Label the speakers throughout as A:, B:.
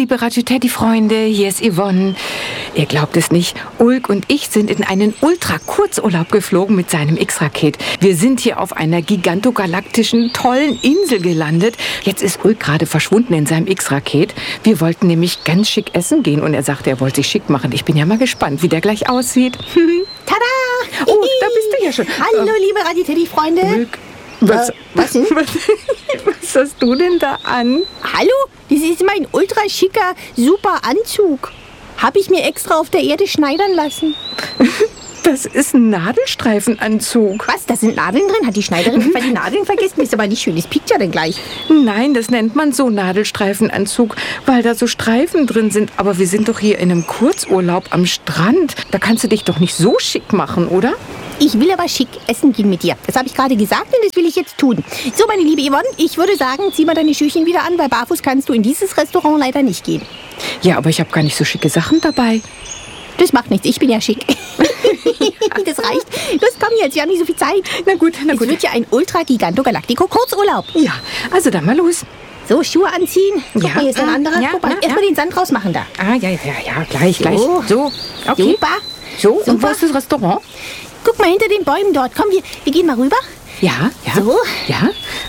A: liebe Radio Teddy-Freunde, hier ist Yvonne. Ihr glaubt es nicht, Ulk und ich sind in einen Ultra-Kurzurlaub geflogen mit seinem X-Raket. Wir sind hier auf einer gigantogalaktischen, tollen Insel gelandet. Jetzt ist Ulk gerade verschwunden in seinem X-Raket. Wir wollten nämlich ganz schick essen gehen und er sagte, er wollte sich schick machen. Ich bin ja mal gespannt, wie der gleich aussieht.
B: Tada!
A: Oh, da bist du ja schon.
B: Hallo, liebe Radio Teddy-Freunde.
A: Ulk, was
B: denn?
A: Was hast du denn da an?
B: Hallo, das ist mein ultra schicker, super Anzug. Habe ich mir extra auf der Erde schneidern lassen.
A: Das ist ein Nadelstreifenanzug.
B: Was, da sind Nadeln drin? Hat die Schneiderin etwa die Nadeln vergessen? Ist aber nicht schön, das piekt ja dann gleich.
A: Nein, das nennt man so Nadelstreifenanzug, weil da so Streifen drin sind. Aber wir sind doch hier in einem Kurzurlaub am Strand. Da kannst du dich doch nicht so schick machen, oder?
B: Ich will aber schick essen gehen mit dir. Das habe ich gerade gesagt und das will ich jetzt tun. So, meine liebe Yvonne, ich würde sagen, zieh mal deine Schüchen wieder an, weil barfuß kannst du in dieses Restaurant leider nicht gehen.
A: Ja, aber ich habe gar nicht so schicke Sachen dabei.
B: Das macht nichts, ich bin ja schick. Das reicht. Los, komm jetzt, wir haben nicht so viel Zeit.
A: Na gut, na gut.
B: Es wird ja ein Ultra-Giganto-Galactico-Kurzurlaub.
A: Ja, also dann mal los.
B: So, Schuhe anziehen. Guck
A: Ja,
B: mal, hier ist ein anderer.
A: ja,
B: Guck mal,
A: ja,
B: erstmal den Sand rausmachen da.
A: Ah, ja, gleich. So, okay.
B: Super.
A: So, und
B: Super.
A: wo ist das Restaurant?
B: Guck mal hinter den Bäumen dort. Komm, wir gehen mal rüber.
A: Ja.
B: So.
A: Ja.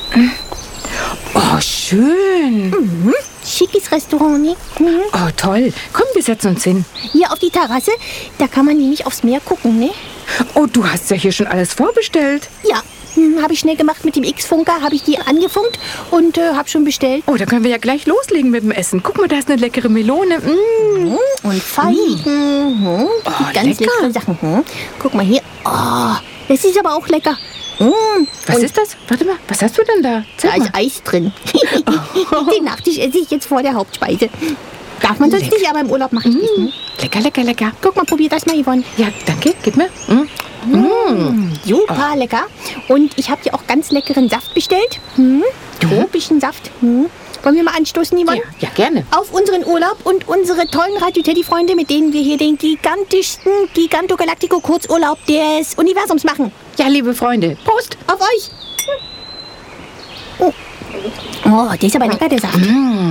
A: Oh, schön.
B: Schickes Restaurant, ne? Mhm.
A: Oh, toll. Komm, wir setzen uns hin.
B: Hier auf die Terrasse, da kann man nämlich aufs Meer gucken, ne?
A: Oh, du hast ja hier schon alles vorbestellt.
B: Ja, habe ich schnell gemacht mit dem X-Funker, habe ich die angefunkt und habe schon bestellt.
A: Oh, da können wir ja gleich loslegen mit dem Essen. Guck mal, da ist eine leckere Melone.
B: Und Feigen.
A: Oh,
B: Ganz
A: lecker.
B: leckere Sachen. Guck mal hier. Oh, das ist aber auch lecker.
A: Was ist das? Warte mal, was hast du denn da?
B: Da
A: Zeig mal.
B: ist Eis drin. Den Nachtisch esse ich jetzt vor der Hauptspeise. Darf man sonst
A: Lecker.
B: nicht, aber im Urlaub mache ich das. Ne?
A: Lecker.
B: Guck mal, probier das mal, Yvonne.
A: Ja, danke, gib mir.
B: Super lecker. Und ich habe hier auch ganz leckeren Saft bestellt. Tropischen Saft. Wollen wir mal anstoßen, Yvonne?
A: Ja, gerne.
B: Auf unseren Urlaub und unsere tollen Radio Teddy-Freunde, mit denen wir hier den gigantischsten Giganto-Galactico-Kurzurlaub des Universums machen.
A: Ja, liebe Freunde, Prost.
B: Auf euch! Oh, der ist aber lecker, der Saft.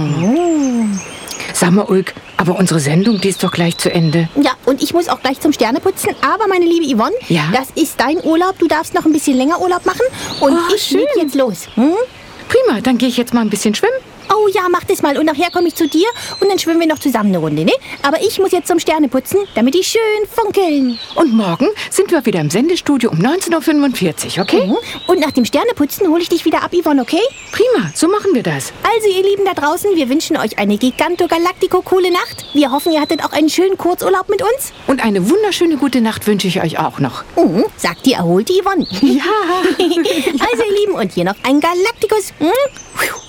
A: Sag mal, Ulk, aber unsere Sendung, die ist doch gleich zu Ende.
B: Ja, und ich muss auch gleich zum Sterneputzen. Aber, meine liebe Yvonne,
A: Ja?
B: das ist dein Urlaub. Du darfst noch ein bisschen länger Urlaub machen. Und
A: Oh,
B: ich leg
A: schön.
B: jetzt los.
A: Prima, dann gehe ich jetzt mal ein bisschen schwimmen.
B: Oh ja, mach das mal. Und nachher komme ich zu dir und dann schwimmen wir noch zusammen eine Runde, ne? Aber ich muss jetzt zum Sterneputzen, damit die schön funkeln.
A: Und morgen sind wir wieder im Sendestudio um 19.45 Uhr, okay?
B: Und nach dem Sterneputzen hole ich dich wieder ab, Yvonne, okay?
A: Prima, so machen wir das.
B: Also, ihr Lieben da draußen, wir wünschen euch eine giganto-galactico-coole Nacht. Wir hoffen, ihr hattet auch einen schönen Kurzurlaub mit uns.
A: Und eine wunderschöne gute Nacht wünsche ich euch auch noch.
B: Sagt die erholte Yvonne.
A: Ja.
B: Also, ihr Lieben, und hier noch ein Galacticus.